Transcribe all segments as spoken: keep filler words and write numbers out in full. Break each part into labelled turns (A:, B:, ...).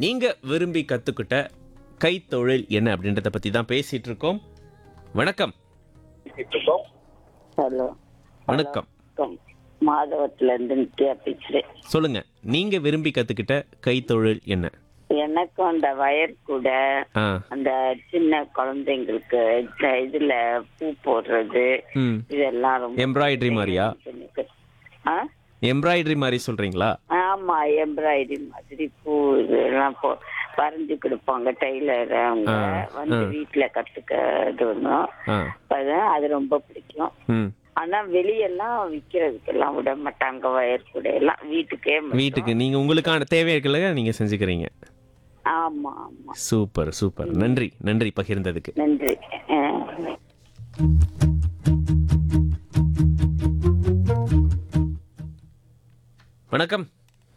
A: நீங்க விரும்பி கத்துக்கிட்ட கைத்தொழில் என்ன அப்படின்றத பத்தி தான் பேசிட்டு இருக்கோம். வணக்கம்.
B: ஹலோ
A: வணக்கம்.
B: மாதவத்துல இருந்து நித்யா பேசுறேன்.
A: சொல்லுங்க, நீங்க விரும்பி கத்துக்கிட்ட கைத்தொழில் என்ன?
B: எனக்கும் அந்த வயர் கூட
A: ஆ,
B: அந்த சின்ன குழந்தைங்களுக்கு இந்த இதுல பூ போடுறது
A: ம்,
B: இதெல்லாம் ரொம்ப
A: எம்ப்ராய்டரி மாதிரியா?
B: எனக்கு. ஆ?
A: எம்ப்ராய்டரி மாதிரி சொல்றீங்களா?
B: ஆமா, எம்ப்ராய்டரி மாதிரி பூ இதெல்லாம் போ வரைஞ்சு கொடுப்பாங்க டெய்லர் அவங்க.
A: ஆ,
B: வந்து
A: ஆ.
B: வீட்டுல கத்துக்கிறது ஒன்றும்
A: ஆ,
B: அதான் அது ரொம்ப பிடிக்கும்.
A: ம்.
B: ஆனா வெளியெல்லாம் விக்கிறதுக்கெல்லாம் விட மாட்டாங்க வயர் கூட எல்லாம் வீட்டுக்கே மட்டும்.
A: வீட்டுக்கு நீங்க உங்களுக்கான தேவைகளை நீங்க செஞ்சுக்கிறீங்க.
B: ஆமா ஆமா,
A: சூப்பர் சூப்பர். நன்றி நன்றி பகிர்ந்ததுக்கு.
B: நன்றி. ஆ.
A: வணக்கம்.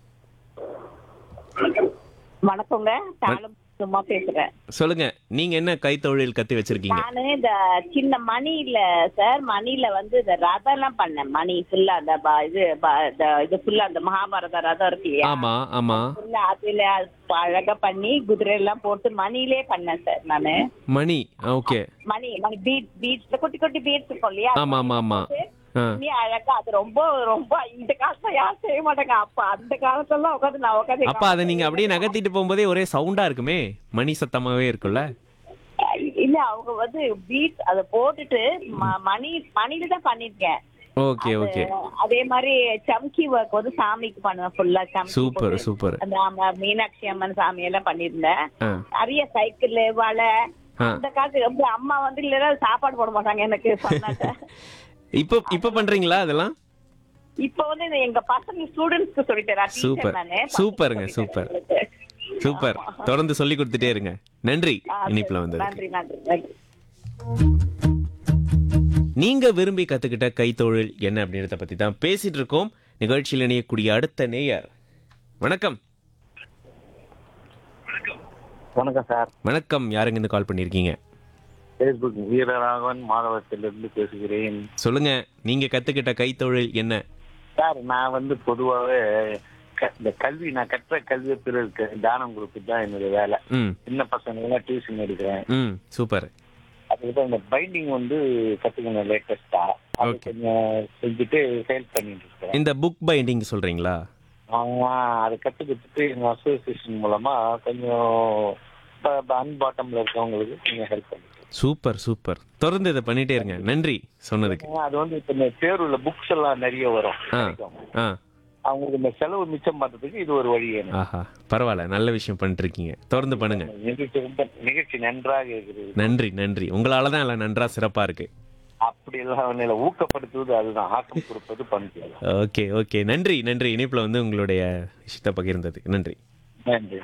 B: வணக்கங்க, நானும் சும்மா பேசுறேன்.
A: சொல்லுங்க, நீங்க என்ன கைத்தொழில் கத்து வச்சிருக்கீங்க?
B: நானு இந்த சின்ன மணில சார் மணில வந்து இந்த ரதம் எல்லாம் பண்ணேன். மணி ஃபுல்லா அந்த ப- இது ப- இந்த இது ஃபுல்லா அந்த மகாபாரத ரதம் இருக்கு இல்லையா,
A: ஆமா ஆமா.
B: ஃபுல்லா அதுல அழகா பண்ணி குதிரை எல்லாம் போட்டு மணிலே பண்ணேன் சார் நானு.
A: மணி. ஓகே.
B: மணி மணி பீட் பீட்ஸ் குட்டி குட்டி பீட்ஸ் இருக்கும் இல்லையா,
A: ஆமா ஆமா ஆமா. ஆ,
B: பண்ணி அழகா அது ரொம்ப ரொம்ப இந்த காலத்துல யாரும் செய்ய மாட்டாங்க. அப்ப அந்த காலத்துல உட்காந்து நான் உட்காந்து
A: அப்ப அதை நீங்க அப்படியே நகர்த்திட்டு போகும்போதே ஒரே சவுண்டா இருக்குமே, மணி சத்தமாவே இருக்குல்ல?
B: இல்ல அவங்க வந்து பீட் அத போட்டுட்டு ம- மணி மணில தான் பண்ணிருக்கேன்.
A: Okay okay.
B: அதே மாதிரி சம்கி ஒர்க் வந்து சாமிக்கு பண்ணுவேன் ஃபுல்லா. சம்கி
A: சூப்பர்
B: போட்டு
A: சூப்பர்.
B: அந்த ஆமா, மீனாட்சி அம்மன் சாமி எல்லாம் பண்ணிருந்தேன்.
A: ஆ,
B: நிறைய சைக்கிள் வலை
A: ஆ.
B: அந்த காலத்து ரொம்ப அம்மா வந்து இல்ல சாப்பாடு போட மாட்டாங்க எனக்கு சொன்னாங்க.
A: இப்போ இப்போ பண்றீங்களா அதெல்லாம்?
B: இப்ப வந்து இந்த எங்க பசங்க ஸ்டூடெண்ட்ஸ்க்கு சொல்லிட்டேன்.
A: சூப்பர் சூப்பருங்க சூப்பர் சூப்பர். தொடர்ந்து சொல்லி கொடுத்துட்டே இருங்க. நன்றி இனிப்புல வந்ததுக்கு.
B: நன்றி நன்றி நன்றி.
A: நீங்க விரும்பி கத்துக்கிட்ட கைத்தொழில் என்ன அப்படின்றத பத்தி தான் பேசிட்டு இருக்கோம். நிகழ்ச்சியில் இணையக்கூடிய அடுத்த நேயர். வணக்கம்.
C: வணக்கம் சார்.
A: வணக்கம். யாருங்க இருந்து கால் பண்ணிருக்கீங்க?
C: ஃபேஸ்புக் வீரராகவன் மாதவத்திலிருந்து பேசுகிறேன்.
A: சொல்லுங்க, நீங்க கத்துக்கிட்ட கைத்தொழில் என்ன?
C: சார், நான் வந்து பொதுவாகவே க- இந்த கல்வி நான் கற்ற கல்வியை பிறருக்கு தானம் கொடுத்து தான் என்னுடைய வேலை.
A: ம்
C: சின்ன பசங்க டியூஷன் எடுக்கிறேன்.
A: ம் சூப்பர்.
C: அதுக்கப்புறம் இந்த பைண்டிங் வந்து கற்றுக்கணும் லேட்டஸ்டா. அது
A: Okay.
C: கொஞ்சம் செஞ்சுட்டு சேல் பண்ணிட்டு இருக்கேன்.
A: இந்த புக் பைண்டிங் சொல்றீங்களா?
C: ஆமா, அதை கற்றுக்கிட்டு எங்கள் அசோசியேஷன் மூலமா கொஞ்சம் அன்பாட்டம்ல இருக்கவங்களுக்கு கொஞ்சம் ஹெல்ப் பண்ணிட்டு.
A: Super super. தொடர்ந்து இதை பண்ணிட்டே இருங்க. நன்றி சொன்னதுக்கு.
C: அது வந்து இப்போ இந்த தேர்வுல புக்ஸ் எல்லாம் நிறைய வரும்.
A: ஆ
C: கிடைக்கும்.
A: ஆ.
C: அவங்களுக்கு இந்த செலவு மிச்சம் பண்றதுக்கு இது ஒரு வழி. எனக்கு
A: ஆஹா, பரவாயில்ல, நல்ல விஷயம் பண்ணிட்டு இருக்கீங்க. தொடர்ந்து பண்ணுங்க.
C: நிகழ்ச்சி ரொம்ப நிகழ்ச்சி நன்றாக இருக்கிறது.
A: நன்றி நன்றி. உங்களால தான் எல்லாம் நன்றா சிறப்பா இருக்கு.
C: அப்படி எல்லாம் அவனை ஊக்கப்படுத்துவது அதுதான், ஆக்கம் கொடுப்பது பண்பு.
A: Okay okay. நன்றி நன்றி. இணைப்புல வந்து உங்களுடைய விஷயத்தை பகிர்ந்தது நன்றி.
C: நன்றி.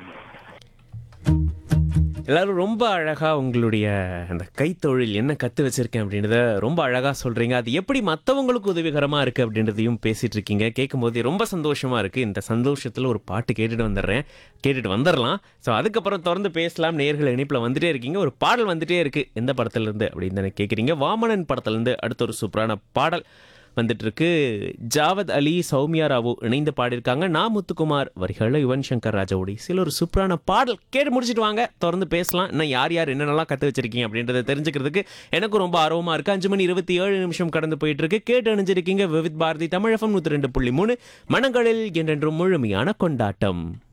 A: எல்லாரும் ரொம்ப அழகா உங்களுடைய அந்த கைத்தொழில் என்ன கத்து வச்சிருக்கேன் அப்படின்றத ரொம்ப அழகா சொல்றீங்க. அது எப்படி மற்றவங்களுக்கு உதவிகரமா இருக்கு அப்படின்றதையும் பேசிட்டு இருக்கீங்க. கேட்கும் போதே ரொம்ப சந்தோஷமா இருக்கு. இந்த சந்தோஷத்துல ஒரு பாட்டு கேட்டுட்டு வந்துடுறேன், கேட்டுட்டு வந்துடலாம். ஸோ அதுக்கப்புறம் தொடர்ந்து பேசலாம். நேயர்கள் இணைப்புல வந்துட்டே இருக்கீங்க. ஒரு பாடல் வந்துட்டே இருக்கு. எந்த படத்துல இருந்து அப்படின்னு தானே கேட்குறீங்க? வாமனன் படத்துல இருந்து அடுத்த ஒரு சூப்பரான பாடல் வந்துட்டு இருக்கு. ஜாவத் அலி, சௌமியா ராவு இணைந்து பாடியிருக்காங்க. நான் முத்துக்குமார் வரிகளில் யுவன் சங்கர் ராஜாவோடி சில ஒரு சூப்பரான பாடல் கேட்டு முடிச்சுட்டு வாங்க. தொடர்ந்து பேசலாம். இன்னும் யார் யார் என்னென்னலாம் கற்று வச்சிருக்கீங்க அப்படின்றத தெரிஞ்சுக்கிறதுக்கு எனக்கும் ரொம்ப ஆர்வமா இருக்கு. அஞ்சு மணி இருபத்தி ஏழு நிமிஷம் கடந்து போயிட்டு இருக்கு. கேட்டு அணிஞ்சிருக்கீங்க விவித் பாரதி தமிழ் எஃப்எம் நூற்றி ரெண்டு புள்ளி மூணு மனங்களில் என்றென்றும் முழுமையான கொண்டாட்டம்.